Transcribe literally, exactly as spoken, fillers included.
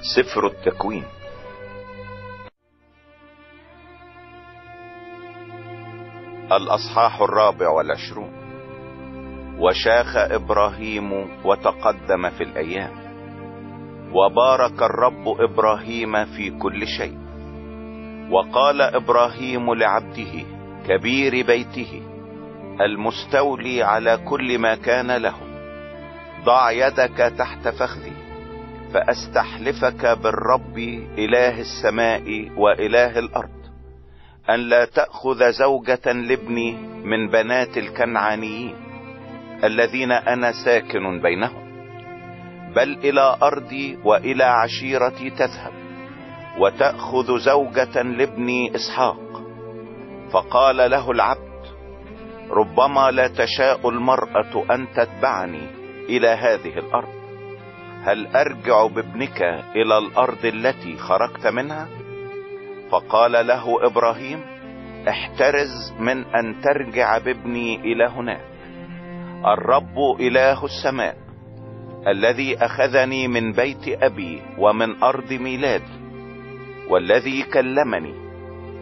سفر التكوين. الأصحاح الرابع والعشرون. وشاخ إبراهيم وتقدم في الأيام، وبارك الرب إبراهيم في كل شيء. وقال إبراهيم لعبده كبير بيته المستولي على كل ما كان له: ضع يدك تحت فخذي، فأستحلفك بالرب إله السماء وإله الأرض أن لا تأخذ زوجة لابني من بنات الكنعانيين الذين أنا ساكن بينهم، بل إلى أرضي وإلى عشيرتي تذهب، وتأخذ زوجة لابني إسحاق. فقال له العبد: ربما لا تشاء المرأة أن تتبعني إلى هذه الأرض، هل أرجع بابنك إلى الأرض التي خرجت منها؟ فقال له إبراهيم: احترز من أن ترجع بابني إلى هناك. الرب إله السماء الذي أخذني من بيت أبي ومن أرض ميلادي، والذي كلمني